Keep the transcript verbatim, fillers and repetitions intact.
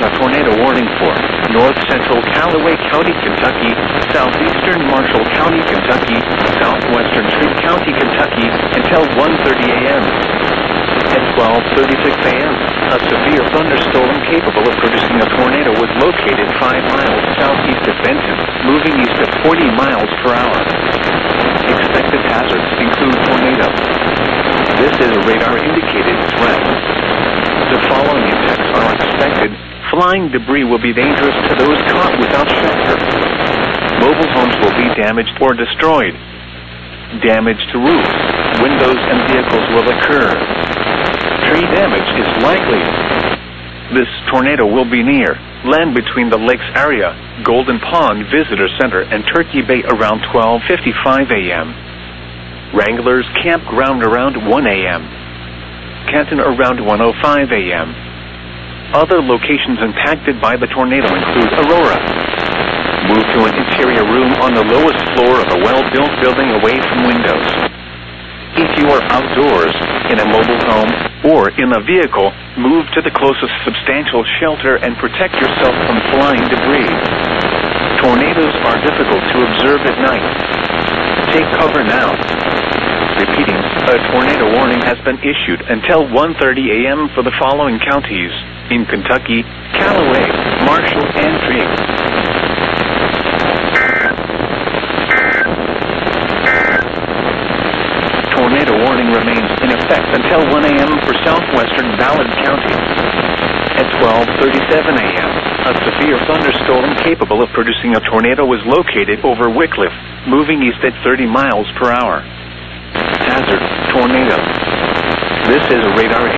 a tornado warning for north central Callaway County, Kentucky, southeastern Marshall County, Kentucky, southwestern Trent County, Kentucky, until one thirty a m At twelve thirty-six a m, a severe thunderstorm capable of producing a tornado was located five miles southeast of Benton, moving east at forty miles per hour. Expected hazards include tornado. This is a radar-indicated threat. The following effects are expected. Flying debris will be dangerous to those caught without shelter. Mobile homes will be damaged or destroyed. Damage to roofs, windows, and vehicles will occur. Tree damage is likely. This tornado will be near land between the lakes area, Golden Pond Visitor Center, and Turkey Bay around twelve fifty-five a m Wranglers Campground around one a m Canton around one oh five a m Other locations impacted by the tornado include Aurora. Move to an interior room on the lowest floor of a well-built building away from windows. If you are outdoors, in a mobile home, or in a vehicle, move to the closest substantial shelter and protect yourself from flying debris. Tornadoes are difficult to observe at night. Take cover now. Repeating, a tornado warning has been issued until one thirty a m for the following counties in Kentucky: Callaway, Marshall, and Trent. Tornado warning remains in effect until one a m for southwestern Ballard County. At twelve thirty-seven a m, a severe thunderstorm capable of producing a tornado was located over Wycliffe, moving east at thirty miles per hour. Hazard: tornado. This is a radar